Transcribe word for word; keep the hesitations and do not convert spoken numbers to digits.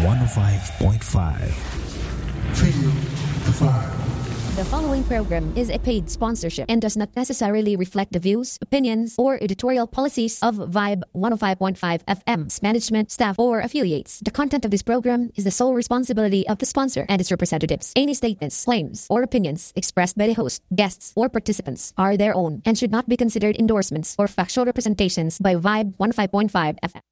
one oh five point five. Figure the five. The following program is a paid sponsorship and does not necessarily reflect the views, opinions, or editorial policies of Vibe one oh five point five F M's management, staff, or affiliates. The content of this program is the sole responsibility of the sponsor and its representatives. Any statements, claims, or opinions expressed by the host, guests, or participants are their own and should not be considered endorsements or factual representations by Vibe one oh five point five F M.